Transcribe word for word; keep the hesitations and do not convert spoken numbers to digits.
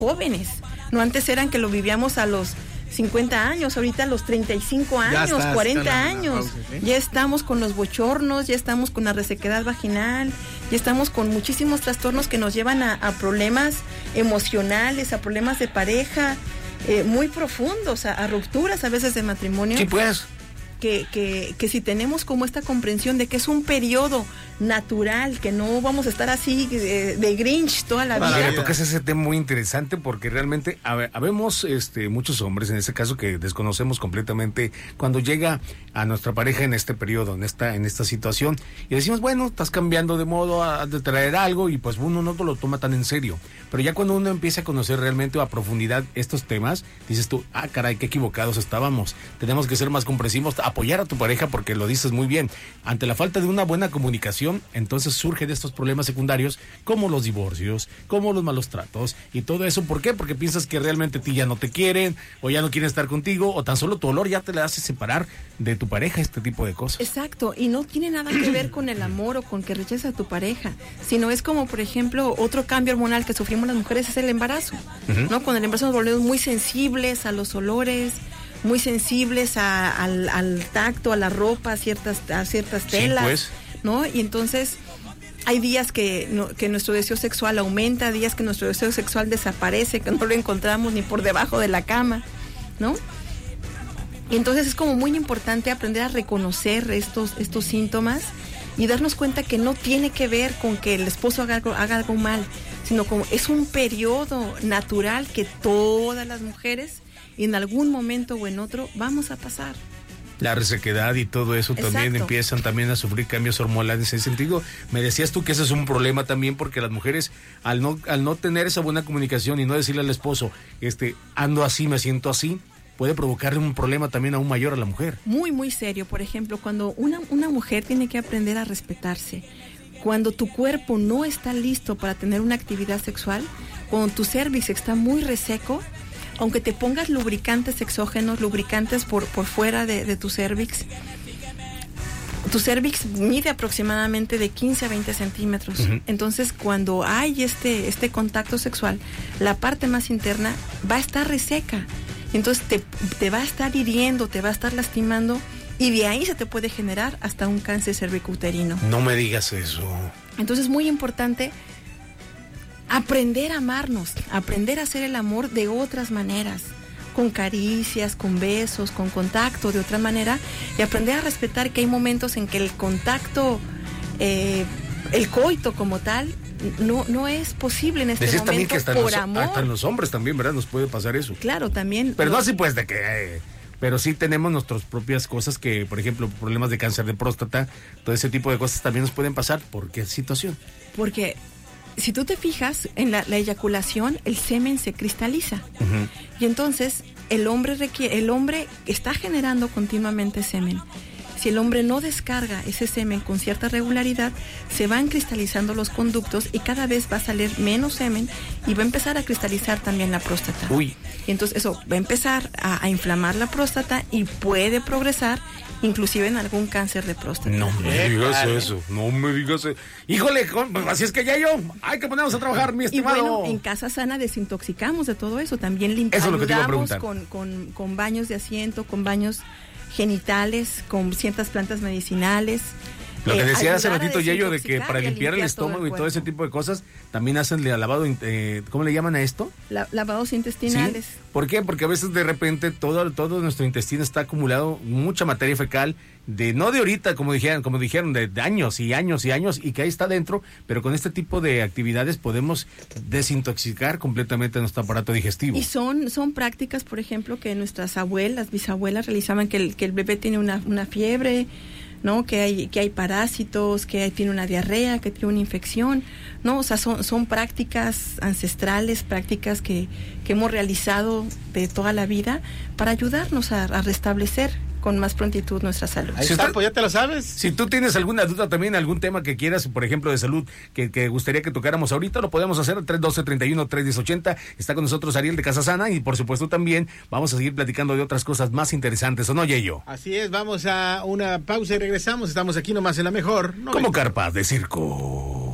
jóvenes. No, antes eran que lo vivíamos a los cincuenta años, ahorita a los treinta y cinco años, estás, cuarenta años. Pausa, ¿sí? Ya estamos con los bochornos, ya estamos con la resequedad vaginal, ya estamos con muchísimos trastornos que nos llevan a, a problemas emocionales, a problemas de pareja, eh, muy profundos, a, a rupturas a veces de matrimonio. Sí, pues. Que, que, que si tenemos como esta comprensión de que es un periodo natural, que no vamos a estar así de, de Grinch toda la vida. Mira, tocas ese tema muy interesante porque realmente habemos este, muchos hombres en este caso que desconocemos completamente cuando llega a nuestra pareja en este periodo, en esta en esta situación, y decimos, bueno, estás cambiando de modo a, de traer algo y pues uno no lo toma tan en serio, pero ya cuando uno empieza a conocer realmente a profundidad estos temas, dices tú, ah, caray, qué equivocados estábamos, tenemos que ser más comprensivos, apoyar a tu pareja porque lo dices muy bien, ante la falta de una buena comunicación, entonces surgen estos problemas secundarios como los divorcios, como los malos tratos y todo eso. ¿Por qué? Porque piensas que realmente a ti ya no te quieren o ya no quieren estar contigo o tan solo tu olor ya te la hace separar de tu pareja, este tipo de cosas. Exacto, y no tiene nada que ver con el amor o con que rechaces a tu pareja, sino es como, por ejemplo, otro cambio hormonal que sufrimos las mujeres es el embarazo, uh-huh. ¿no? Con el embarazo nos volvemos muy sensibles a los olores, muy sensibles a, al, al tacto, a la ropa, a ciertas, a ciertas telas, sí, pues. ¿no? Y entonces hay días que, no, que nuestro deseo sexual aumenta, días que nuestro deseo sexual desaparece, que no lo encontramos ni por debajo de la cama, ¿no? Y entonces es como muy importante aprender a reconocer estos, estos síntomas y darnos cuenta que no tiene que ver con que el esposo haga algo, haga algo mal, sino como es un periodo natural que todas las mujeres en algún momento o en otro vamos a pasar. La resequedad y todo eso. Exacto. También empiezan también a sufrir cambios hormonales en ese sentido. Me decías tú que ese es un problema también porque las mujeres al no al no tener esa buena comunicación y no decirle al esposo, este, ando así, me siento así, puede provocarle un problema también aún mayor a la mujer. Muy, muy serio. Por ejemplo, cuando una, una mujer tiene que aprender a respetarse, cuando tu cuerpo no está listo para tener una actividad sexual, cuando tu cervix está muy reseco, aunque te pongas lubricantes exógenos, lubricantes por, por fuera de, de tu cervix, tu cervix mide aproximadamente de quince a veinte centímetros. Uh-huh. Entonces, cuando hay este, este contacto sexual, la parte más interna va a estar reseca. Entonces, te, te va a estar hiriendo, te va a estar lastimando, y de ahí se te puede generar hasta un cáncer cervicouterino. No me digas eso. Entonces, es muy importante aprender a amarnos, aprender a hacer el amor de otras maneras, con caricias, con besos, con contacto de otra manera, y aprender a respetar que hay momentos en que el contacto, eh, el coito como tal, no no es posible en este Decís momento que hasta por los, amor. Hasta en los hombres también, ¿verdad? Nos puede pasar eso. Claro, también. Pero no así pues de que... Eh, pero sí tenemos nuestras propias cosas que, por ejemplo, problemas de cáncer de próstata, todo ese tipo de cosas también nos pueden pasar. ¿Por qué situación? Porque si tú te fijas en la, la eyaculación, el semen se cristaliza. Uh-huh. Y entonces el hombre requiere, el hombre está generando continuamente semen. Si el hombre no descarga ese semen con cierta regularidad, se van cristalizando los conductos y cada vez va a salir menos semen y va a empezar a cristalizar también la próstata. Uy. Y entonces eso va a empezar a, a inflamar la próstata y puede progresar inclusive en algún cáncer de próstata. No me digas eso, no me digas eso. Híjole, así es que ya yo, hay que ponernos a trabajar, mi estimado. Y bueno, en Casa Sana desintoxicamos de todo eso, también limpiamos, eso es lo que te iba a preguntar. con, con, con baños de asiento, con baños genitales, con ciertas plantas medicinales. Lo que decía eh, hace ratito Yayo de que para limpiar el estómago todo el y todo ese tipo de cosas también hacen lavado, eh, ¿cómo le llaman a esto? La, lavados intestinales. ¿Sí? ¿Por qué? Porque a veces de repente todo, todo nuestro intestino está acumulado mucha materia fecal de no de ahorita, como dijeron, como dijeron, de, de años y años y años y que ahí está dentro, pero con este tipo de actividades podemos desintoxicar completamente nuestro aparato digestivo. Y son, son prácticas, por ejemplo, que nuestras abuelas, bisabuelas realizaban, que el, que el bebé tiene una, una fiebre, ¿no? Que hay, que hay parásitos, que hay, tiene una diarrea, que tiene una infección, ¿no? O sea, son, son prácticas ancestrales, prácticas que, que hemos realizado de toda la vida para ayudarnos a, a restablecer con más prontitud nuestra salud. Ahí está, pues ya te lo sabes. Si tú tienes alguna duda también, algún tema que quieras, por ejemplo, de salud, que, que gustaría que tocáramos ahorita, lo podemos hacer al tres uno dos, treinta y uno, tres diez, ochenta. Está con nosotros Ariel de Casa Sana y por supuesto también vamos a seguir platicando de otras cosas más interesantes, ¿o no, Yeyo? Así es, vamos a una pausa y regresamos. Estamos aquí nomás en la mejor. Como carpas de circo.